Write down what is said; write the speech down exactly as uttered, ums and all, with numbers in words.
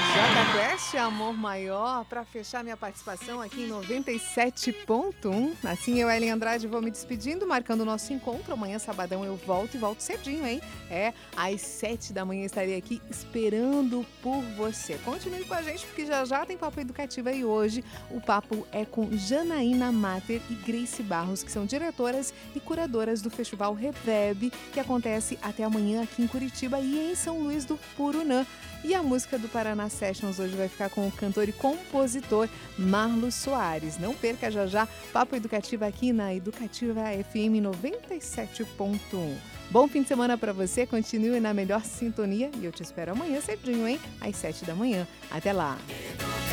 Jota Quest, Amor Maior, para fechar minha participação aqui em noventa e sete ponto um. Assim, eu, Ellen Andrade, vou me despedindo, marcando o nosso encontro. Amanhã, sabadão, eu volto e volto cedinho, hein? É, às sete da manhã estarei aqui esperando por você. Continue com a gente, porque já já tem Papo Educativo aí hoje. O papo é com Janaína Mater e Grace Barros, que são diretoras e curadoras do Festival Reverb, que acontece até amanhã aqui em Curitiba e em São Luís do Purunã. E a música do Paraná Sessions hoje vai ficar com o cantor e compositor Marlos Soares. Não perca já já Papo Educativo aqui na Educativa F M noventa e sete ponto um. Bom fim de semana para você, continue na melhor sintonia e eu te espero amanhã cedinho, hein? Às sete da manhã. Até lá!